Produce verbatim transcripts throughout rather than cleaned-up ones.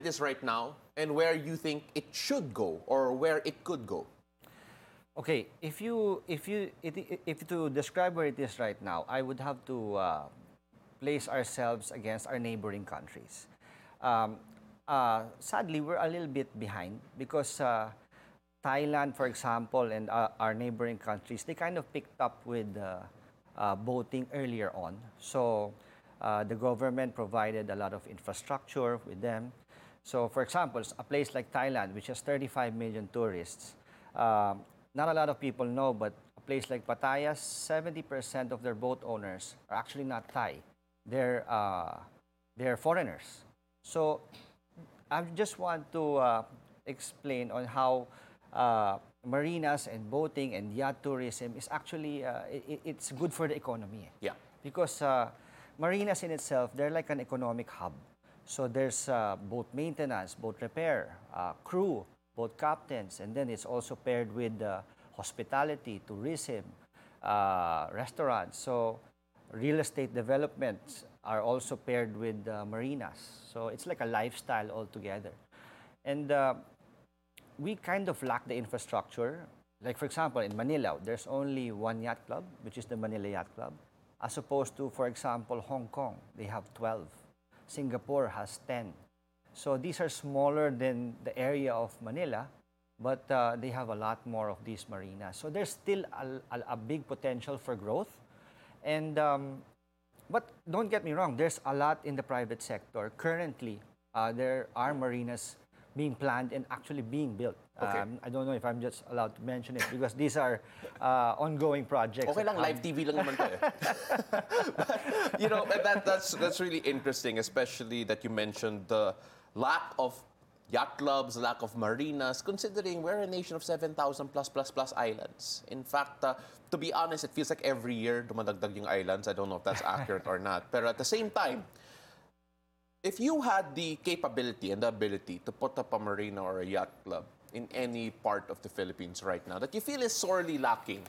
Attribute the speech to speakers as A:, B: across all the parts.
A: it is right now and where you think it should go or where it could go?
B: Okay, if you if you it, if to describe where it is right now, I would have to uh, place ourselves against our neighboring countries. Um, uh, Sadly, we're a little bit behind because uh, Thailand, for example, and uh, our neighboring countries, they kind of picked up with uh, uh, boating earlier on. So uh, the government provided a lot of infrastructure with them. So, for example, a place like Thailand, which has thirty-five million tourists, um, not a lot of people know, but a place like Pattaya, seventy percent of their boat owners are actually not Thai. They're, uh, they're foreigners. So I just want to uh, explain on how uh, marinas and boating and yacht tourism is actually, uh, it, it's good for the economy.
A: Yeah.
B: Because uh, marinas in itself, they're like an economic hub. So there's uh, boat maintenance, boat repair, uh, crew, boat captains, and then it's also paired with uh, hospitality, tourism, uh, restaurants. So real estate developments are also paired with uh, marinas. So it's like a lifestyle altogether. And uh, we kind of lack the infrastructure. Like, for example, in Manila, there's only one yacht club, which is the Manila Yacht Club, as opposed to, for example, Hong Kong, they have twelve. Singapore has ten. So these are smaller than the area of Manila, but uh, they have a lot more of these marinas. So there's still a, a, a big potential for growth. And um, but don't get me wrong, there's a lot in the private sector. Currently, uh, there are marinas being planned and actually being built.
A: Okay.
B: Um, I don't know if I'm just allowed to mention it because these are uh, ongoing projects.
A: Okay lang,
B: Um,
A: live T V lang naman to eh. But, you know, that, that's, that's really interesting, especially that you mentioned the lack of yacht clubs, lack of marinas, considering we're a nation of seven thousand plus plus plus islands. In fact, uh, to be honest, it feels like every year dumadagdag yung islands. I don't know if that's accurate or not. But at the same time, if you had the capability and the ability to put up a marina or a yacht club in any part of the Philippines right now that you feel is sorely lacking,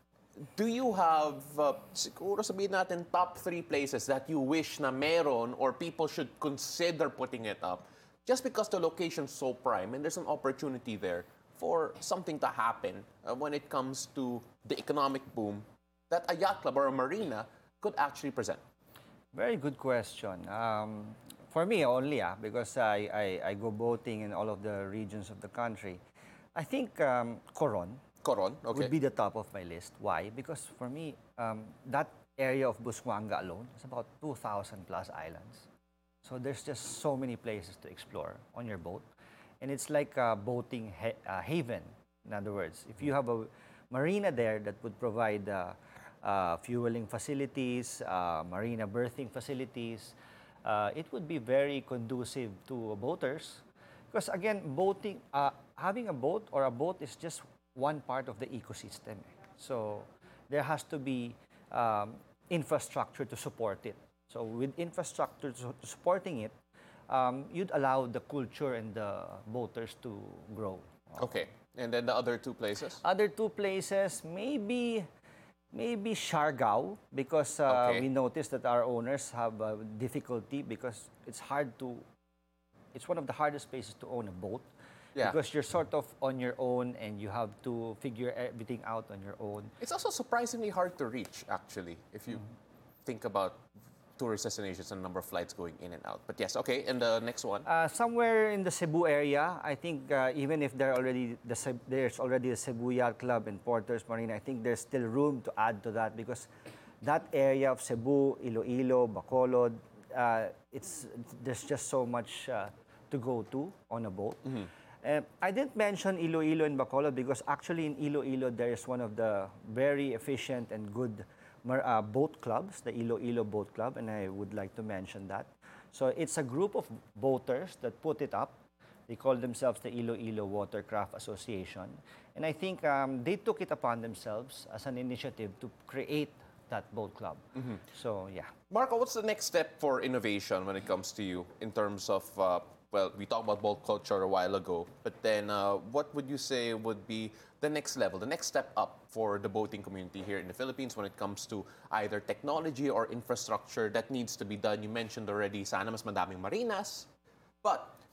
A: do you have, uh, siguro sabihin natin, top three places that you wish na meron or people should consider putting it up just because the location's so prime and there's an opportunity there for something to happen uh, when it comes to the economic boom that a yacht club or a marina could actually present?
B: Very good question. Um, for me only, ah, because I, I, I go boating in all of the regions of the country. I think um, Coron
A: Coron, okay.
B: would be the top of my list. Why? Because for me, um, that area of Busuanga alone is about two thousand plus islands. So there's just so many places to explore on your boat. And it's like a boating ha uh, haven, in other words. If you have a marina there that would provide uh, uh, fueling facilities, uh, marina berthing facilities, uh, it would be very conducive to boaters. Because again, boating, uh, having a boat or a boat is just one part of the ecosystem. So there has to be um, infrastructure to support it. So with infrastructure to supporting it, um, you'd allow the culture and the boaters to grow.
A: Okay. And then the other two places?
B: Other two places, maybe maybe Siargao, because uh,
A: Okay.
B: we noticed that our owners have uh, difficulty because it's hard to, it's one of the hardest places to own a boat.
A: Yeah.
B: Because you're sort of on your own and you have to figure everything out on your own.
A: It's also surprisingly hard to reach, actually, if you think about tourist destinations and number of flights going in and out. But yes, okay, and the next one?
B: Uh, somewhere in the Cebu area, I think uh, even if there already the, Ceb- there's already a Cebu Yacht Club and Porters Marina, I think there's still room to add to that because that area of Cebu, Iloilo, Bacolod, uh, it's there's just so much uh, to go to on a boat. Uh, I didn't mention Iloilo and Bacolod because actually in Iloilo there is one of the very efficient and good mar- uh, boat clubs, the Iloilo Boat Club, and I would like to mention that. So it's a group of boaters that put it up. They call themselves the Iloilo Watercraft Association. And I think um, they took it upon themselves as an initiative to create that boat club. So yeah.
A: Marco, what's the next step for innovation when it comes to you in terms of, uh, well, we talked about boat culture a while ago, but then uh, what would you say would be the next level, the next step up for the boating community here in the Philippines when it comes to either technology or infrastructure that needs to be done? You mentioned already, sana mas madaming marinas, but